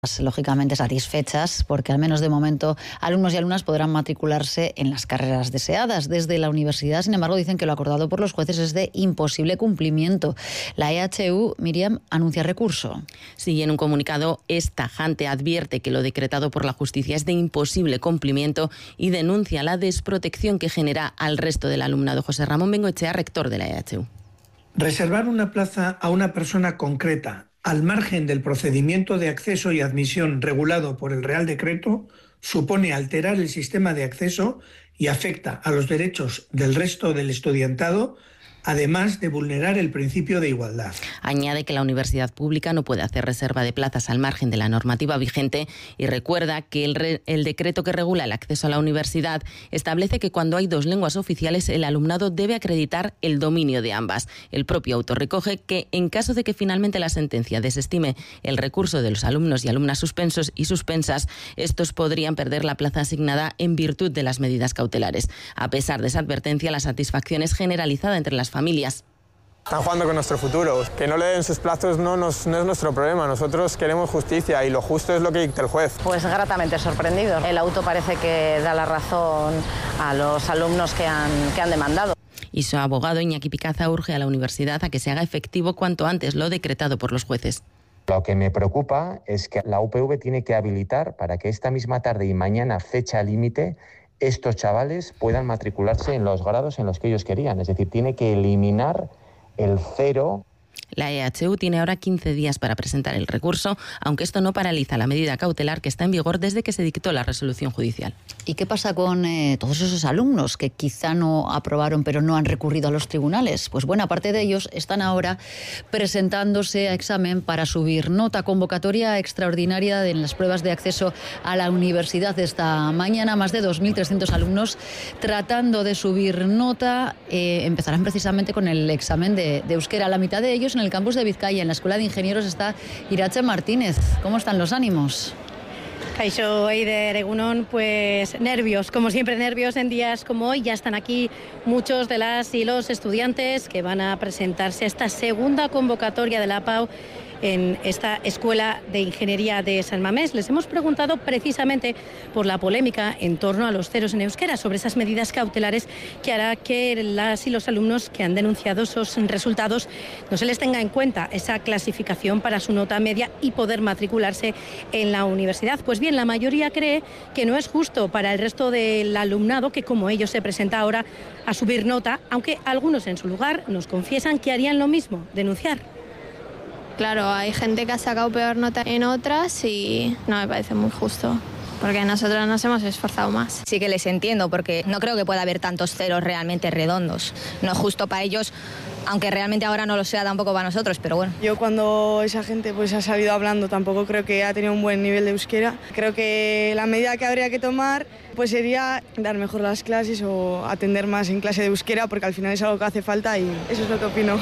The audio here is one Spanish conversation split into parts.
lógicamente satisfechas, porque al menos de momento alumnos y alumnas podrán matricularse en las carreras deseadas. Desde la universidad, sin embargo, dicen que lo acordado por los jueces es de imposible cumplimiento. La EHU, Miriam, anuncia recurso. Sí, en un comunicado es tajante, advierte que lo decretado por la justicia es de imposible cumplimiento y denuncia la desprotección que genera al resto del alumnado. José Ramón Bengoechea, rector de la EHU. Reservar una plaza a una persona concreta al margen del procedimiento de acceso y admisión regulado por el Real Decreto supone alterar el sistema de acceso y afecta a los derechos del resto del estudiantado, además de vulnerar el principio de igualdad. Añade que la universidad pública no puede hacer reserva de plazas al margen de la normativa vigente y recuerda que el decreto que regula el acceso a la universidad establece que cuando hay dos lenguas oficiales el alumnado debe acreditar el dominio de ambas. El propio auto recoge que en caso de que finalmente la sentencia desestime el recurso de los alumnos y alumnas suspensos y suspensas, estos podrían perder la plaza asignada en virtud de las medidas cautelares. A pesar de esa advertencia, la satisfacción es generalizada entre las familias. Están jugando con nuestro futuro. Que no le den sus plazos no es nuestro problema. Nosotros queremos justicia y lo justo es lo que dicta el juez. Pues gratamente sorprendido. El auto parece que da la razón a los alumnos que han demandado. Y su abogado Iñaki Picaza urge a la universidad a que se haga efectivo cuanto antes lo decretado por los jueces. Lo que me preocupa es que la UPV tiene que habilitar para que esta misma tarde y mañana, fecha límite, estos chavales puedan matricularse en los grados en los que ellos querían. Es decir, tiene que eliminar el cero. La EHU tiene ahora 15 días para presentar el recurso, aunque esto no paraliza la medida cautelar que está en vigor desde que se dictó la resolución judicial. ¿Y qué pasa con todos esos alumnos que quizá no aprobaron pero no han recurrido a los tribunales? Pues buena parte de ellos están ahora presentándose a examen para subir nota. Convocatoria extraordinaria en las pruebas de acceso a la universidad de esta mañana. Más de 2.300 alumnos tratando de subir nota. Empezarán precisamente con el examen de euskera. La mitad de ellos en el campus de Vizcaya, en la Escuela de Ingenieros, está Irache Martínez. ¿Cómo están los ánimos? Kaixo, Eider, egunon, pues nervios, como siempre nervios en días como hoy. Ya están aquí muchos de las y los estudiantes que van a presentarse a esta segunda convocatoria de la PAU en esta Escuela de Ingeniería de San Mamés. Les hemos preguntado precisamente por la polémica en torno a los ceros en euskera, sobre esas medidas cautelares que hará que las y los alumnos que han denunciado esos resultados no se les tenga en cuenta esa clasificación para su nota media y poder matricularse en la universidad. Pues bien, la mayoría cree que no es justo para el resto del alumnado que, como ellos, se presenta ahora a subir nota, aunque algunos en su lugar nos confiesan que harían lo mismo, denunciar. Claro, hay gente que ha sacado peor nota en otras y no me parece muy justo, porque nosotros nos hemos esforzado más. Sí que les entiendo, porque no creo que pueda haber tantos ceros realmente redondos. No es justo para ellos, aunque realmente ahora no lo sea tampoco para nosotros, pero bueno. Yo cuando esa gente pues ha salido hablando tampoco creo que ha tenido un buen nivel de euskera. Creo que la medida que habría que tomar pues sería dar mejor las clases o atender más en clase de euskera, porque al final es algo que hace falta y eso es lo que opino.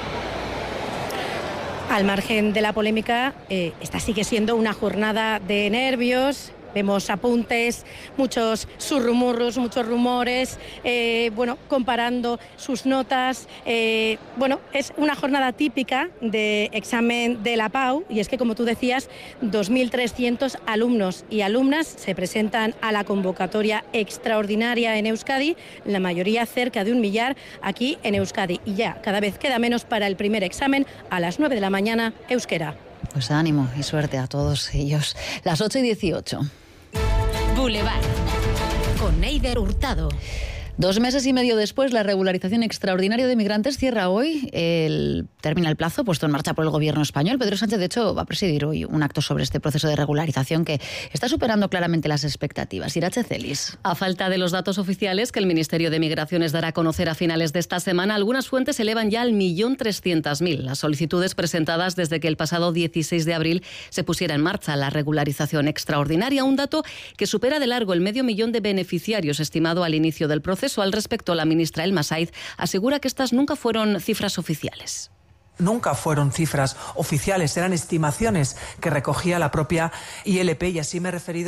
Al margen de la polémica, esta sigue siendo una jornada de nervios. Vemos apuntes, muchos surrumurros, muchos rumores, comparando sus notas. Es una jornada típica de examen de la PAU, y es que, como tú decías, 2.300 alumnos y alumnas se presentan a la convocatoria extraordinaria en Euskadi, la mayoría cerca de 1 millar aquí en Euskadi. Y ya cada vez queda menos para el primer examen a las 9 de la mañana, euskera. Pues ánimo y suerte a todos ellos. Las 8:18. Boulevard, con Eider Hurtado. 2 meses y medio después, la regularización extraordinaria de migrantes cierra hoy. Termina el plazo puesto en marcha por el gobierno español. Pedro Sánchez, de hecho, va a presidir hoy un acto sobre este proceso de regularización que está superando claramente las expectativas. Irache Celis. A falta de los datos oficiales que el Ministerio de Migraciones dará a conocer a finales de esta semana, algunas fuentes elevan ya al 1.300.000 las solicitudes presentadas desde que el pasado 16 de abril se pusiera en marcha la regularización extraordinaria, un dato que supera de largo el 500.000 de beneficiarios estimado al inicio del proceso. Al respecto, la ministra Elma Said asegura que estas nunca fueron cifras oficiales. Nunca fueron cifras oficiales, eran estimaciones que recogía la propia ILP, y así me he referido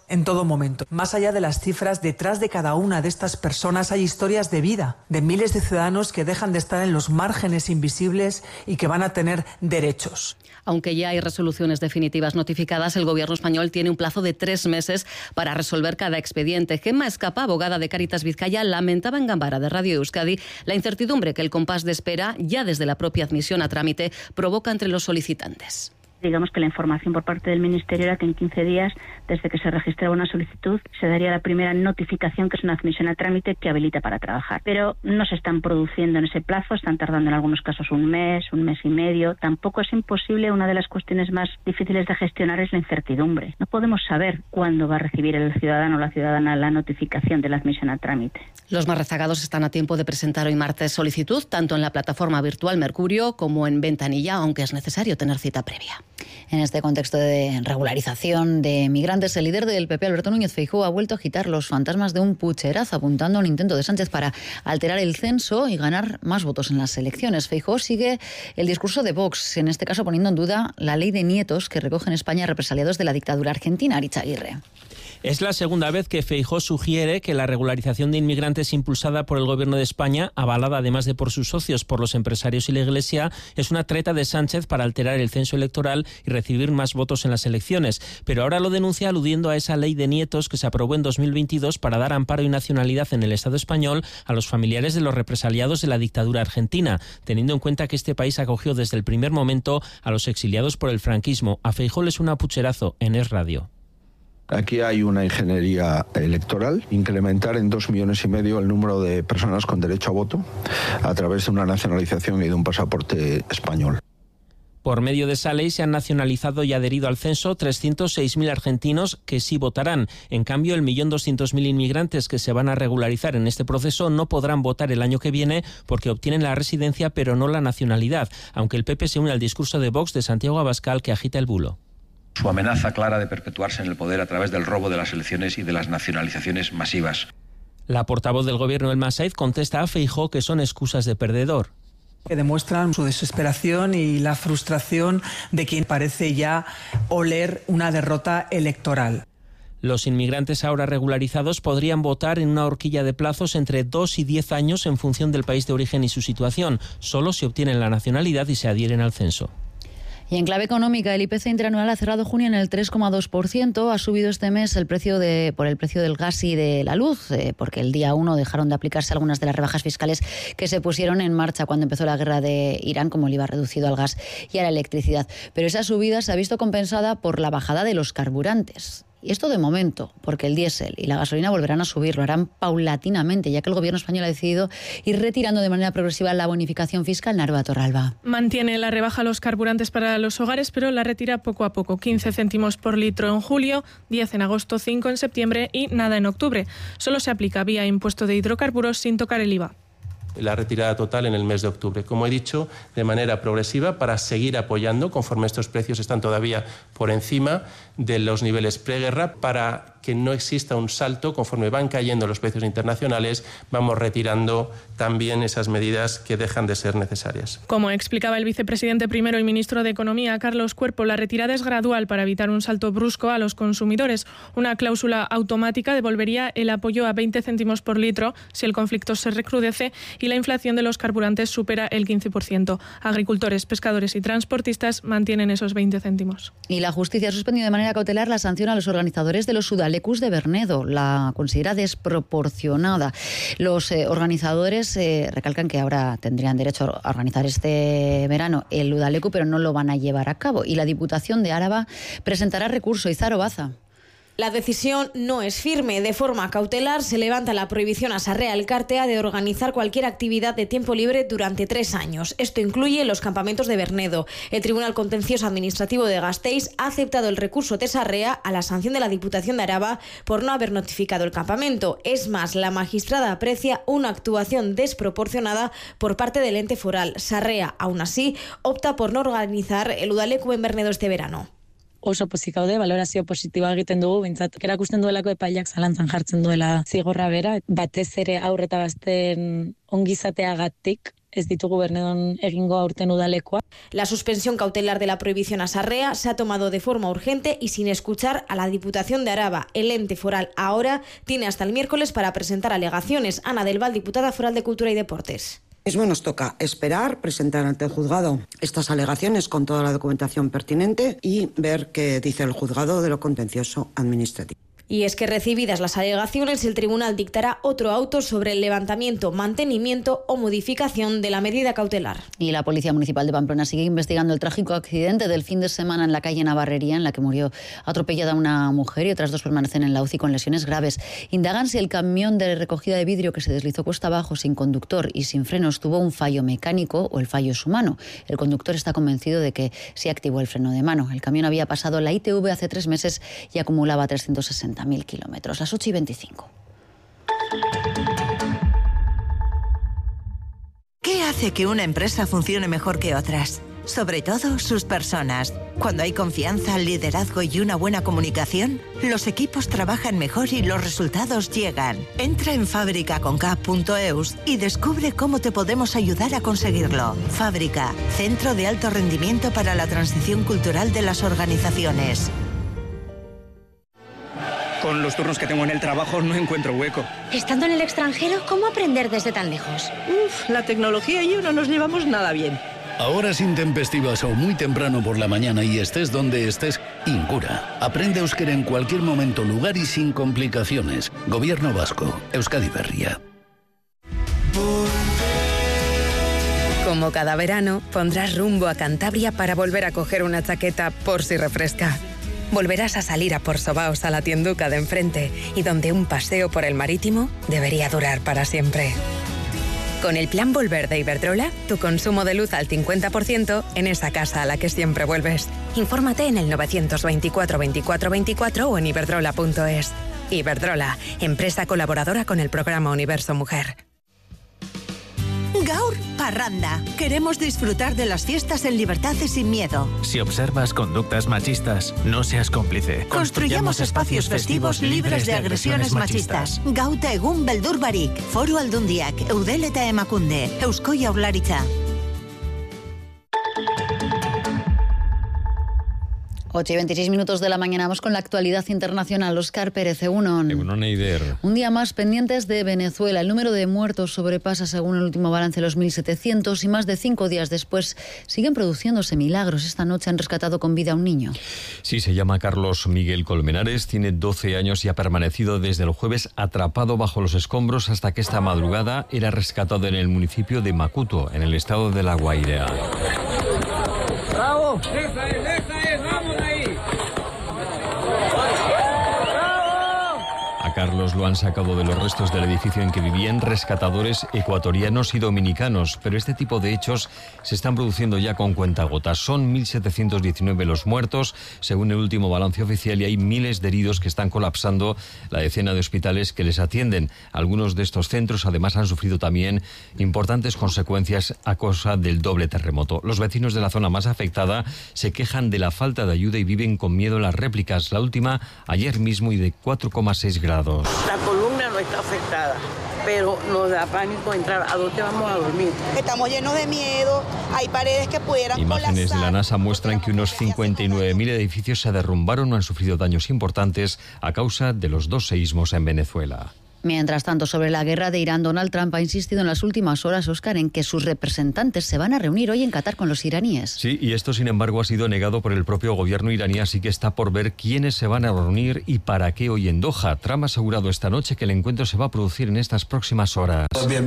en todo momento. Más allá de las cifras, detrás de cada una de estas personas hay historias de vida, de miles de ciudadanos que dejan de estar en los márgenes invisibles y que van a tener derechos. Aunque ya hay resoluciones definitivas notificadas, el Gobierno español tiene un plazo de 3 meses para resolver cada expediente. Gemma Escapa, abogada de Cáritas Vizcaya, lamentaba en Gambara de Radio Euskadi la incertidumbre que el compás de espera, ya desde la propia admisión a trámite, provoca entre los solicitantes. Digamos que la información por parte del Ministerio era que en 15 días, desde que se registraba una solicitud, se daría la primera notificación, que es una admisión a trámite que habilita para trabajar. Pero no se están produciendo en ese plazo, están tardando en algunos casos un mes y medio. Tampoco es imposible, una de las cuestiones más difíciles de gestionar es la incertidumbre. No podemos saber cuándo va a recibir el ciudadano o la ciudadana la notificación de la admisión a trámite. Los más rezagados están a tiempo de presentar hoy martes solicitud, tanto en la plataforma virtual Mercurio como en Ventanilla, aunque es necesario tener cita previa. En este contexto de regularización de migrantes, el líder del PP, Alberto Núñez Feijóo, ha vuelto a agitar los fantasmas de un pucherazo, apuntando a un intento de Sánchez para alterar el censo y ganar más votos en las elecciones. Feijóo sigue el discurso de Vox, en este caso poniendo en duda la ley de nietos que recoge en España represaliados de la dictadura argentina. Aritz Aguirre. Es la segunda vez que Feijóo sugiere que la regularización de inmigrantes impulsada por el Gobierno de España, avalada además de por sus socios, por los empresarios y la Iglesia, es una treta de Sánchez para alterar el censo electoral y recibir más votos en las elecciones. Pero ahora lo denuncia aludiendo a esa ley de nietos que se aprobó en 2022 para dar amparo y nacionalidad en el Estado español a los familiares de los represaliados de la dictadura argentina, teniendo en cuenta que este país acogió desde el primer momento a los exiliados por el franquismo. A Feijóo le suena pucherazo en Es Radio. Aquí hay una ingeniería electoral, incrementar en 2,5 millones el número de personas con derecho a voto a través de una nacionalización y de un pasaporte español. Por medio de esa ley se han nacionalizado y adherido al censo 306.000 argentinos que sí votarán. En cambio, el 1.200.000 inmigrantes que se van a regularizar en este proceso no podrán votar el año que viene porque obtienen la residencia pero no la nacionalidad, aunque el PP se une al discurso de Vox de Santiago Abascal, que agita el bulo. Su amenaza clara de perpetuarse en el poder a través del robo de las elecciones y de las nacionalizaciones masivas. La portavoz del Gobierno, Elma Said, contesta a Feijóo que son excusas de perdedor. Que demuestran su desesperación y la frustración de quien parece ya oler una derrota electoral. Los inmigrantes ahora regularizados podrían votar en una horquilla de plazos entre 2 y 10 años en función del país de origen y su situación. Solo si obtienen la nacionalidad y se adhieren al censo. Y en clave económica, el IPC interanual ha cerrado junio en el 3,2%. Ha subido este mes por el precio del gas y de la luz, porque el día 1 dejaron de aplicarse algunas de las rebajas fiscales que se pusieron en marcha cuando empezó la guerra de Irán, como el IVA reducido al gas y a la electricidad. Pero esa subida se ha visto compensada por la bajada de los carburantes. Y esto de momento, porque el diésel y la gasolina volverán a subir, lo harán paulatinamente, ya que el Gobierno español ha decidido ir retirando de manera progresiva la bonificación fiscal. Narva Torralba. Mantiene la rebaja a los carburantes para los hogares, pero la retira poco a poco. 15 céntimos por litro en julio, 10 en agosto, 5 en septiembre y nada en octubre. Solo se aplica vía impuesto de hidrocarburos sin tocar el IVA. La retirada total en el mes de octubre, como he dicho, de manera progresiva para seguir apoyando, conforme estos precios están todavía por encima de los niveles preguerra, para que no exista un salto. Conforme van cayendo los precios internacionales, vamos retirando también esas medidas que dejan de ser necesarias. Como explicaba el vicepresidente primero y ministro de Economía, Carlos Cuerpo, la retirada es gradual para evitar un salto brusco a los consumidores. Una cláusula automática devolvería el apoyo a 20 céntimos por litro si el conflicto se recrudece y la inflación de los carburantes supera el 15%. Agricultores, pescadores y transportistas mantienen esos 20 céntimos. Y la justicia ha suspendido de manera cautelar la sanción a los organizadores de los Udalecus de Bernedo. La considera desproporcionada. Los organizadores recalcan que ahora tendrían derecho a organizar este verano el Udaleku, pero no lo van a llevar a cabo. Y la Diputación de Álava presentará recurso. Izaro Baza. La decisión no es firme. De forma cautelar se levanta la prohibición a Sarrea Elkartea de organizar cualquier actividad de tiempo libre durante 3 años. Esto incluye los campamentos de Bernedo. El Tribunal Contencioso Administrativo de Gasteiz ha aceptado el recurso de Sarrea a la sanción de la Diputación de Araba por no haber notificado el campamento. Es más, la magistrada aprecia una actuación desproporcionada por parte del ente foral. Sarrea, aún así, opta por no organizar el Udaleku en Bernedo este verano. Oso pozik gaude, balorazio positiboa egiten dugu, bintzat erakusten duelako epaileak zalantzan jartzen duela zigorra bera, batez ere haur eta gazteen ongizateagatik ez ditugu Bernedon egingo aurten udalekoa. La suspensión cautelar de la prohibición a Sarrea se ha tomado de forma urgente y sin escuchar a la Diputación de Araba. El ente foral ahora tiene hasta el miércoles para presentar alegaciones. Ana del Val, diputada foral de Cultura y Deportes. Mismo nos toca esperar, presentar ante el juzgado estas alegaciones con toda la documentación pertinente y ver qué dice el juzgado de lo contencioso administrativo. Y es que recibidas las alegaciones, el tribunal dictará otro auto sobre el levantamiento, mantenimiento o modificación de la medida cautelar. Y la Policía Municipal de Pamplona sigue investigando el trágico accidente del fin de semana en la calle Navarrería, en la que murió atropellada una mujer y otras dos permanecen en la UCI con lesiones graves. Indagan si el camión de recogida de vidrio que se deslizó cuesta abajo sin conductor y sin frenos tuvo un fallo mecánico o el fallo es humano. El conductor está convencido de que sí activó el freno de mano. El camión había pasado la ITV hace 3 meses y acumulaba 360.000 kilómetros. Las 8:25. ¿Qué hace que una empresa funcione mejor que otras? Sobre todo sus personas. Cuando hay confianza, liderazgo y una buena comunicación, los equipos trabajan mejor y los resultados llegan. Entra en fabricaconk.eus y descubre cómo te podemos ayudar a conseguirlo. Fábrica, centro de alto rendimiento para la transición cultural de las organizaciones. Con los turnos que tengo en el trabajo no encuentro hueco. Estando en el extranjero, ¿cómo aprender desde tan lejos? La tecnología y yo no nos llevamos nada bien. A horas intempestivas o muy temprano por la mañana y estés donde estés, Incura. Aprende euskera en cualquier momento, lugar y sin complicaciones. Gobierno vasco. Euskadi Berria. Como cada verano, pondrás rumbo a Cantabria para volver a coger una chaqueta por si refresca. Volverás a salir a Porsobaos, a la tienduca de enfrente, y donde un paseo por el marítimo debería durar para siempre. Con el plan Volver de Iberdrola, tu consumo de luz al 50% en esa casa a la que siempre vuelves. Infórmate en el 924 24 24 o en iberdrola.es. Iberdrola, empresa colaboradora con el programa Universo Mujer. Gaur Parranda. Queremos disfrutar de las fiestas en libertad y sin miedo. Si observas conductas machistas, no seas cómplice. Construyamos espacios festivos libres de agresiones machistas. Gauta egun beldur barik. Foru Aldundiak, Eudel eta Emakunde, Eusko Jaurlaritza. 8:26 de la mañana. Vamos con la actualidad internacional. Óscar Pérez, Egunon. Egunon, Eider. Un día más pendientes de Venezuela. El número de muertos sobrepasa, según el último balance, los 1.700 y más de 5 días después siguen produciéndose milagros. Esta noche han rescatado con vida a un niño. Sí, se llama Carlos Miguel Colmenares, tiene 12 años y ha permanecido desde el jueves atrapado bajo los escombros hasta que esta madrugada era rescatado en el municipio de Macuto, en el estado de La Guaira. ¡Bravo! ¡Esa es! ¡Vamos ahí! A Carlos lo han sacado de los restos del edificio en que vivían rescatadores ecuatorianos y dominicanos, pero este tipo de hechos se están produciendo ya con cuentagotas. Son 1.719 los muertos, según el último balance oficial, y hay miles de heridos que están colapsando la decena de hospitales que les atienden. Algunos de estos centros además han sufrido también importantes consecuencias a causa del doble terremoto. Los vecinos de la zona más afectada se quejan de la falta de ayuda y viven con miedo las réplicas. La última ayer mismo y de 4,6 grados. La columna no está afectada, pero nos da pánico entrar. ¿A dónde vamos a dormir? Estamos llenos de miedo, hay paredes que pudieran Imágenes colapsar. De la NASA muestran que unos 59.000 edificios se derrumbaron o han sufrido daños importantes a causa de los 2 seísmos en Venezuela. Mientras tanto, sobre la guerra de Irán, Donald Trump ha insistido en las últimas horas, Óscar, en que sus representantes se van a reunir hoy en Qatar con los iraníes. Sí, y esto, sin embargo, ha sido negado por el propio gobierno iraní, así que está por ver quiénes se van a reunir y para qué hoy en Doha. Trump ha asegurado esta noche que el encuentro se va a producir en estas próximas horas.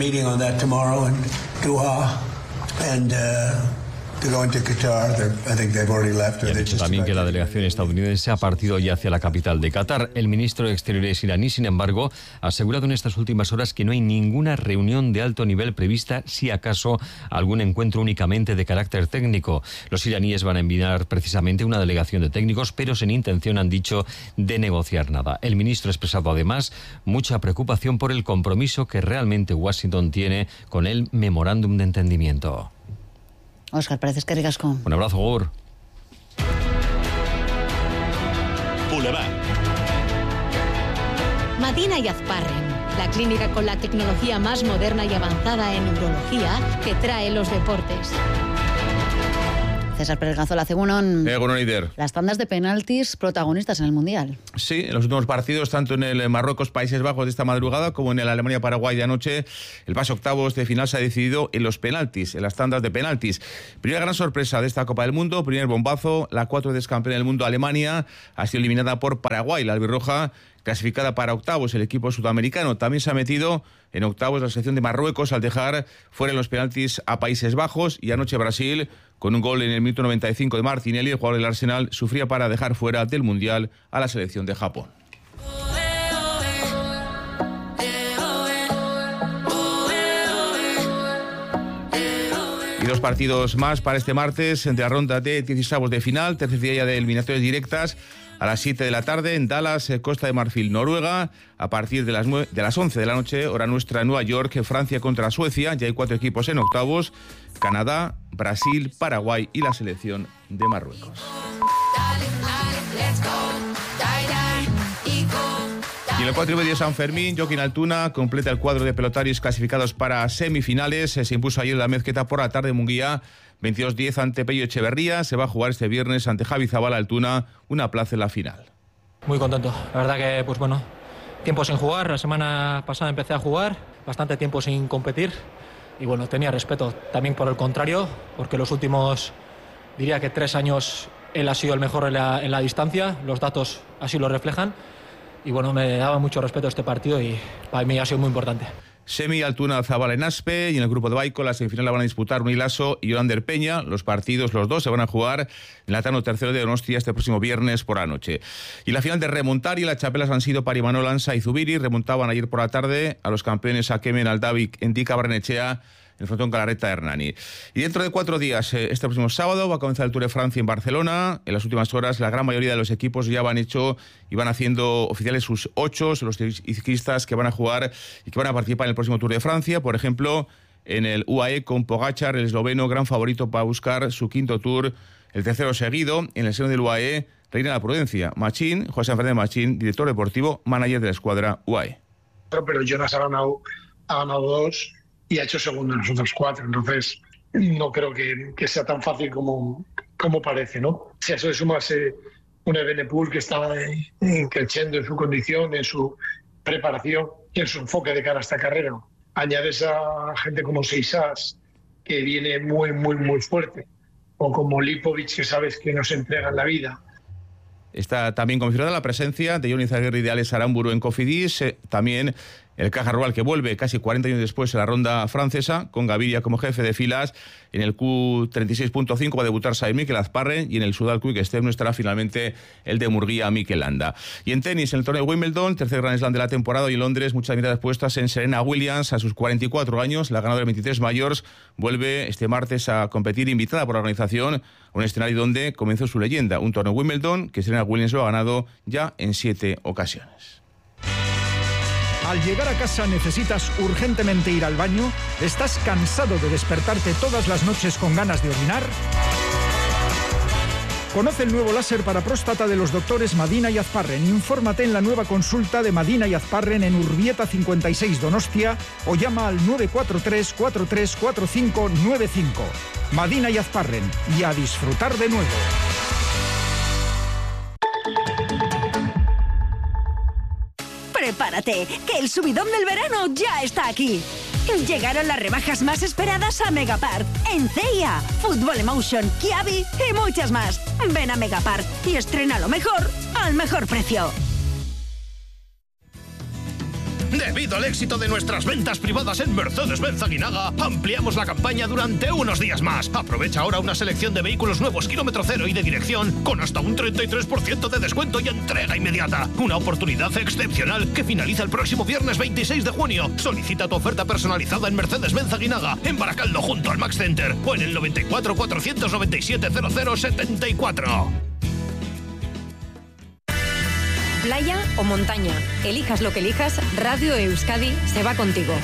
Y han dicho también que la delegación estadounidense ha partido ya hacia la capital de Qatar. El ministro de Exteriores iraní, sin embargo, ha asegurado en estas últimas horas que no hay ninguna reunión de alto nivel prevista, si acaso algún encuentro únicamente de carácter técnico. Los iraníes van a enviar precisamente una delegación de técnicos, pero sin intención, han dicho, de negociar nada. El ministro ha expresado además mucha preocupación por el compromiso que realmente Washington tiene con el memorándum de entendimiento. Óscar, pareces que ricasco. Un abrazo, Gor. Boulevard. Medina y Azparren. la clínica con la tecnología más moderna y avanzada en neurología que trae los deportes. César Pérez Gazola, Egunon. Egunon, Eider. Las tandas de penaltis protagonistas en el Mundial. Sí, en los últimos partidos, tanto en el Marruecos-Países Bajos de esta madrugada como en el Alemania-Paraguay de anoche, el paso octavos de final se ha decidido en los penaltis, en las tandas de penaltis. Primera gran sorpresa de esta Copa del Mundo, primer bombazo, la 4 veces campeona del mundo Alemania ha sido eliminada por Paraguay, la albirroja clasificada para octavos. El equipo sudamericano también se ha metido en octavos la selección de Marruecos al dejar fuera en los penaltis a Países Bajos, y anoche Brasil, con un gol en el minuto 95 de Martinelli, el jugador del Arsenal, sufría para dejar fuera del Mundial a la selección de Japón. Y dos partidos más para este martes entre la ronda de 16avos de final, tercer día ya de eliminatorias directas. A las 7 de la tarde en Dallas, Costa de Marfil, Noruega. A partir de las 11 de la noche, hora nuestra, en Nueva York, Francia contra Suecia. Ya hay 4 equipos en octavos: Canadá, Brasil, Paraguay y la selección de Marruecos. Y en el 4 de San Fermín, Joaquín Altuna completa el cuadro de pelotarios clasificados para semifinales. Se impuso ayer la Mezqueta por la tarde en Munguía, 22-10 ante Pello Echeverría. Se va a jugar este viernes ante Javi Zabala Altuna una plaza en la final. Muy contento. La verdad que, pues bueno, tiempo sin jugar. La semana pasada empecé a jugar, bastante tiempo sin competir. Y bueno, tenía respeto también por el contrario, porque los últimos, diría que 3 años, él ha sido el mejor en la distancia. Los datos así lo reflejan. Y bueno, me daba mucho respeto a este partido y para mí ha sido muy importante. Semi, Altuna, Zabala en Aspe, y en el grupo de Baico la semifinal la van a disputar Unilaso y Yolander Peña. Los partidos, los dos, se van a jugar en la Tano Tercero de Donostia este próximo viernes por la noche. Y la final de remontar, y las chapelas han sido para Imanol Ansa y Zubiri. Remontaban ayer por la tarde a los campeones Akemen, Aldavik, Endika, Barrenechea, el frontón Galarreta, Hernani. Y dentro de 4 días, este próximo sábado, va a comenzar el Tour de Francia en Barcelona. En las últimas horas, la gran mayoría de los equipos ya van hecho y van haciendo oficiales sus 8, los ciclistas que van a jugar y que van a participar en el próximo Tour de Francia. Por ejemplo, en el UAE con Pogačar, el esloveno, gran favorito para buscar su 5º Tour, el tercero seguido. En el seno del UAE reina la prudencia. Machín, José Fernández Machín, director deportivo, manager de la escuadra UAE. Pero Jonas ha ganado 2 y ha hecho segundo en los otros 4, entonces no creo que sea tan fácil como parece, ¿no? Si a eso le sumas un Evenepoel que estaba creciendo en su condición, en su preparación y en su enfoque de cara a esta carrera, añades a gente como Seisas, que viene muy, muy, muy fuerte, o como Lipovic, que sabes que nos entrega en la vida. Está también confirmada la presencia de Johnny Zaguirre y de Alex Aramburu en Cofidis. También el Caja Rural, que vuelve casi 40 años después a la ronda francesa, con Gaviria como jefe de filas. En el Q36.5 va a debutar Said Mikel Azparren, y en el Sudal Quick Step no estará finalmente el de Murguía, Mikel Landa. Y en tenis, en el torneo de Wimbledon, tercer Grand Slam de la temporada, y en Londres, muchas miradas puestas en Serena Williams. A sus 44 años, la ganadora de 23 Majors vuelve este martes a competir, invitada por la organización, a un escenario donde comenzó su leyenda, un torneo Wimbledon que Serena Williams lo ha ganado ya en 7 ocasiones. Al llegar a casa necesitas urgentemente ir al baño. ¿Estás cansado de despertarte todas las noches con ganas de orinar? Conoce el nuevo láser para próstata de los doctores Madina y Azparren. Infórmate en la nueva consulta de Madina y Azparren en Urbieta 56 Donostia, o llama al 943 434595. Madina y Azparren, y a disfrutar de nuevo. Prepárate, que el subidón del verano ya está aquí. Llegaron las rebajas más esperadas a Megapark, en CIA, Fútbol Emotion, Kiabi y muchas más. Ven a Megapark y estrena lo mejor al mejor precio. Debido al éxito de nuestras ventas privadas en Mercedes-Benz Aguinaga, ampliamos la campaña durante unos días más. Aprovecha ahora una selección de vehículos nuevos kilómetro cero y de dirección con hasta un 33% de descuento y entrega inmediata. Una oportunidad excepcional que finaliza el próximo viernes 26 de junio. Solicita tu oferta personalizada en Mercedes-Benz Aguinaga, en Baracaldo junto al Max Center, o en el 94 497 0074. Playa o montaña, elijas lo que elijas, Radio Euskadi se va contigo.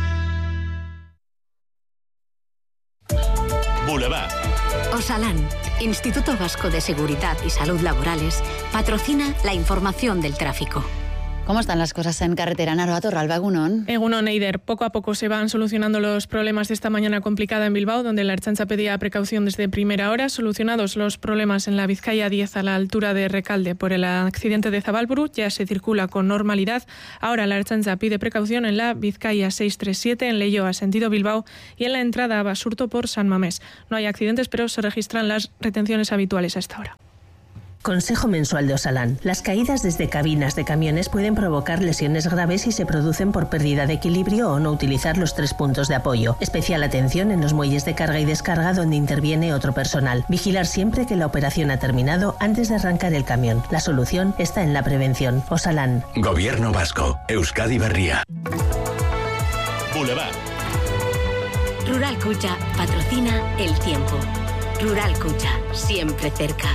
Boulevard. Osalán. Instituto Vasco de Seguridad y Salud Laborales, patrocina la información del tráfico. ¿Cómo están las cosas en carretera? Naroa Torralba, Egunon. Egunon, Eider. Poco a poco se van solucionando los problemas de esta mañana complicada en Bilbao, donde la Ertzaintza pedía precaución desde primera hora. Solucionados los problemas en la Vizcaya 10 a la altura de Recalde por el accidente de Zabalburu, ya se circula con normalidad. Ahora la Ertzaintza pide precaución en la Vizcaya 637 en Leioa, sentido Bilbao, y en la entrada a Basurto por San Mamés. No hay accidentes, pero se registran las retenciones habituales a esta hora. Consejo mensual de Osalan. Las caídas desde cabinas de camiones pueden provocar lesiones graves si se producen por pérdida de equilibrio o no utilizar los 3 puntos de apoyo. Especial atención en los muelles de carga y descarga donde interviene otro personal. Vigilar siempre que la operación ha terminado antes de arrancar el camión. La solución está en la prevención. Osalan. Gobierno Vasco. Euskadi Berria. Boulevard. Rural Kutxa patrocina el tiempo. Rural Kutxa, siempre cerca.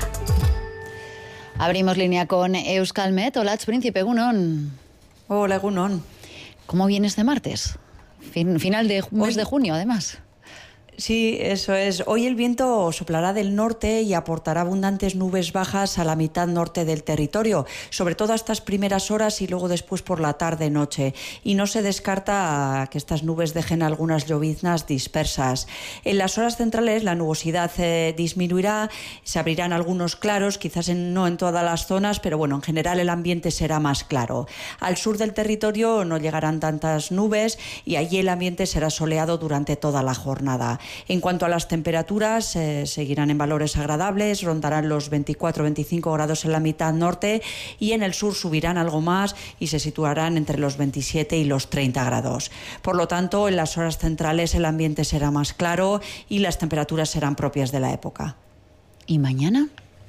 Abrimos línea con Euskalmet. Hola, Príncipe, Egunon. Hola, Egunon. ¿Cómo viene este martes? Final de mes de junio, además. Sí, eso es. Hoy el viento soplará del norte y aportará abundantes nubes bajas a la mitad norte del territorio, sobre todo a estas primeras horas y luego después por la tarde-noche. Y no se descarta que estas nubes dejen algunas lloviznas dispersas. En las horas centrales la nubosidad disminuirá, se abrirán algunos claros, quizás no en todas las zonas, pero bueno, en general el ambiente será más claro. Al sur del territorio no llegarán tantas nubes y allí el ambiente será soleado durante toda la jornada. En cuanto a las temperaturas, seguirán en valores agradables, rondarán los 24-25 grados en la mitad norte y en el sur subirán algo más y se situarán entre los 27 y los 30 grados. Por lo tanto, en las horas centrales el ambiente será más claro y las temperaturas serán propias de la época. ¿Y mañana?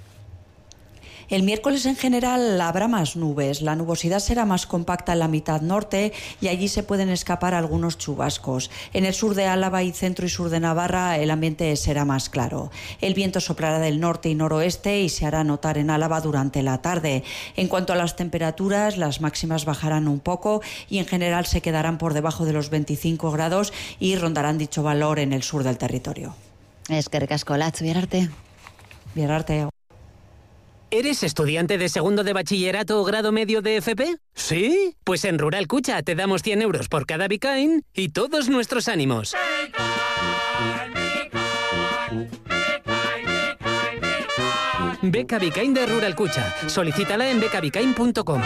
El miércoles en general habrá más nubes, la nubosidad será más compacta en la mitad norte y allí se pueden escapar algunos chubascos. En el sur de Álava y centro y sur de Navarra el ambiente será más claro. El viento soplará del norte y noroeste y se hará notar en Álava durante la tarde. En cuanto a las temperaturas, las máximas bajarán un poco y en general se quedarán por debajo de los 25 grados y rondarán dicho valor en el sur del territorio. Eskerrik asko, Latz, Bierarte. Bierarte. ¿Eres estudiante de segundo de bachillerato o grado medio de FP? ¿Sí? Pues en Rural Kutxa te damos 100 euros por cada Bikain y todos nuestros ánimos. Beca Bikain de Rural Kutxa. Solicítala en becabikain.com.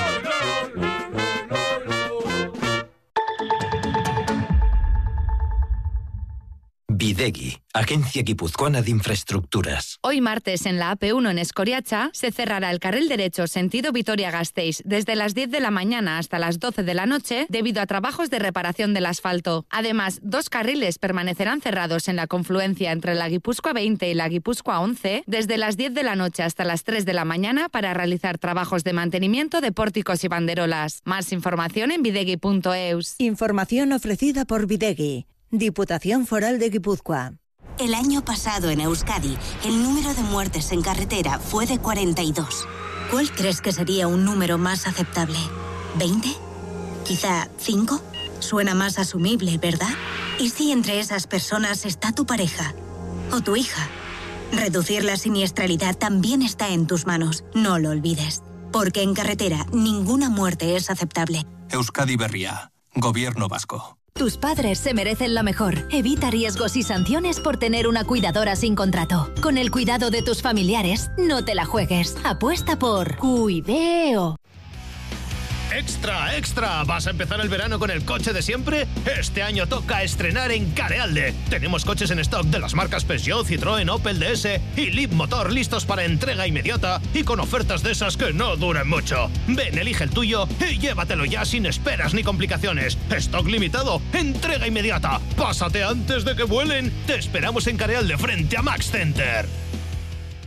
Bidegi, Agencia Guipuzcoana de Infraestructuras. Hoy martes en la AP1 en Escoriacha se cerrará el carril derecho sentido Vitoria-Gasteiz desde las 10 de la mañana hasta las 12 de la noche debido a trabajos de reparación del asfalto. Además, 2 carriles permanecerán cerrados en la confluencia entre la Guipúzcoa 20 y la Guipúzcoa 11 desde las 10 de la noche hasta las 3 de la mañana para realizar trabajos de mantenimiento de pórticos y banderolas. Más información en bidegi.eus. Información ofrecida por Bidegi, Diputación Foral de Guipúzcoa. El año pasado en Euskadi, el número de muertes en carretera fue de 42. ¿Cuál crees que sería un número más aceptable? ¿20? ¿Quizá 5? Suena más asumible, ¿verdad? ¿Y si entre esas personas está tu pareja o tu hija? Reducir la siniestralidad también está en tus manos, no lo olvides. Porque en carretera ninguna muerte es aceptable. Euskadi Berria, Gobierno Vasco. Tus padres se merecen lo mejor. Evita riesgos y sanciones por tener una cuidadora sin contrato. Con el cuidado de tus familiares, no te la juegues. Apuesta por Cuideo. ¡Extra, extra! ¿Vas a empezar el verano con el coche de siempre? Este año toca estrenar en Carealde. Tenemos coches en stock de las marcas Peugeot, Citroën, Opel DS y Leapmotor listos para entrega inmediata y con ofertas de esas que no duran mucho. Ven, elige el tuyo y llévatelo ya sin esperas ni complicaciones. Stock limitado, entrega inmediata. Pásate antes de que vuelen. Te esperamos en Carealde frente a Max Center.